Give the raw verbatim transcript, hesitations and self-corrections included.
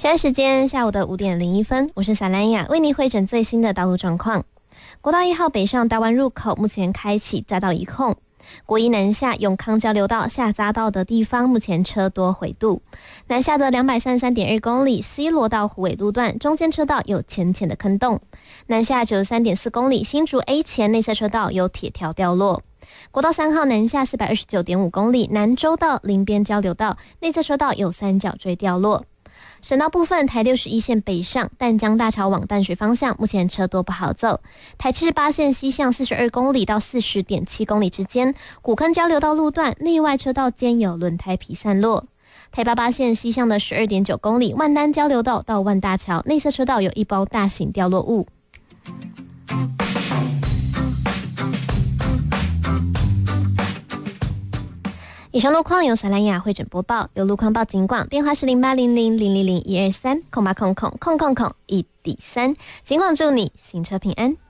现在时间下午的五点零一分，我是萨兰雅，为您汇整最新的道路状况。国道一号北上大湾入口目前开启匝道一控，国一南下永康交流道下匝道的地方目前车多回渡，南下的两百三十三点二公里西螺到虎尾路段中间车道有浅浅的坑洞，南下九十三点四公里新竹 A 前内侧车道有铁条掉落。国道三号南下四百二十九点五公里南州到林边交流道内侧车道有三角锥掉落。省道部分，台六十一线北上淡江大桥往淡水方向目前车多不好走，台七十八线西向四十二公里到四十点七公里之间古坑交流道路段内外车道间有轮胎皮散落，台八八线西向的十二点九公里万丹交流道到万大桥内侧车道有一包大型掉落物。以上路况由萨兰雅汇整播报，有路况报警广，电话是零八零零零零零一二三空八空空空空空一底三，警广祝你行车平安。